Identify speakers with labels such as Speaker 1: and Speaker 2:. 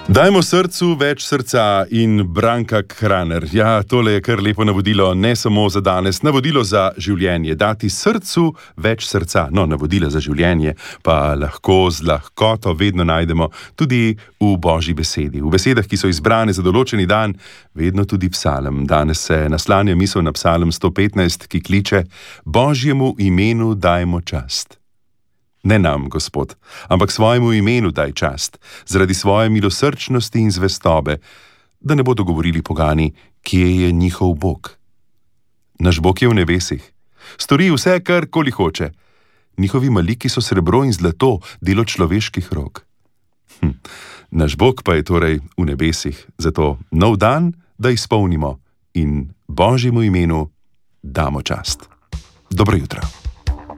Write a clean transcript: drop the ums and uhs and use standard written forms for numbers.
Speaker 1: Dajmo srcu več srca in Branka Kraner. Ja, tole je kar lepo navodilo, ne samo za danes, navodilo za življenje. Dati srcu več srca. No, navodila za življenje pa lahko z lahkoto vedno najdemo tudi v Božji besedi. V besedah, ki so izbrane za določeni dan, vedno tudi psalm. Danes se naslanja misel na psalm 115, ki kliče: Božjemu imenu dajmo čast. Ne nam, Gospod, ampak svojemu imenu daj čast, zaradi svoje milosrčnosti in zvestobe, da ne bodo govorili pogani, kje je njihov Bog. Naš Bog je v nebesih, stori vse, kar koli hoče. Njihovi maliki so srebro in zlato, delo človeških rok. Naš Bog pa je torej v nebesih, zato nov dan, da izpolnimo in Božjemu imenu damo čast. Dobro jutro.